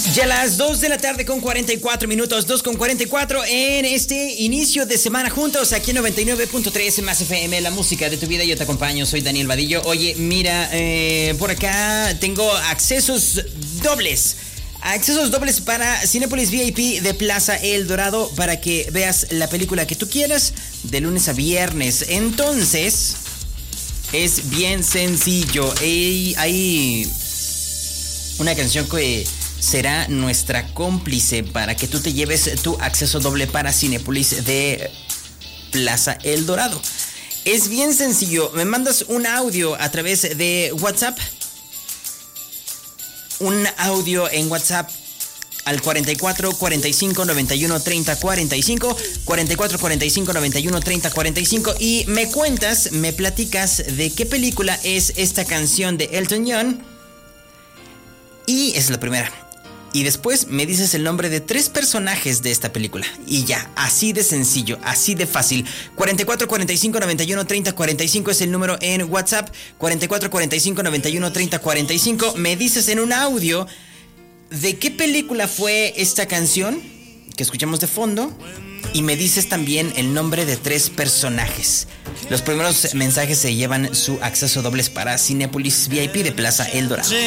Ya las 2 de la tarde con 44 minutos, 2 con 44 en este inicio de semana juntos aquí en 99.3 Más FM, la música de tu vida. Yo te acompaño, soy Daniel Vadillo. Oye, mira, por acá tengo accesos dobles para Cinépolis VIP de Plaza El Dorado para que veas la película que tú quieras de lunes a viernes. Entonces, es bien sencillo. Hay una canción que será nuestra cómplice para que tú te lleves tu acceso doble para Cinépolis de Plaza El Dorado. Es bien sencillo, me mandas un audio a través de WhatsApp. Un audio en WhatsApp al 44 45 91 30 45, 44 45 91 30 45 y me cuentas, me platicas de qué película es esta canción de Elton John. Y es la primera. Y después me dices el nombre de 3 personajes de esta película. Y ya, así de sencillo, así de fácil. 44 45 91 30 45 es el número en WhatsApp. 44 45 91 30 45. Me dices en un audio de qué película fue esta canción que escuchamos de fondo. Y me dices también el nombre de 3 personajes. Los primeros mensajes se llevan su acceso dobles para Cinépolis VIP de Plaza El Dorado.